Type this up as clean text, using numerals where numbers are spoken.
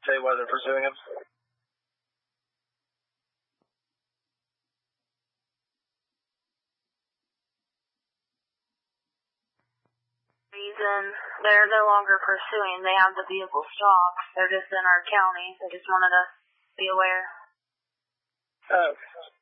say why they're pursuing him? Reason they're no longer pursuing. They have the vehicle stopped. They're just in our county. They just wanted us to be aware. Oh.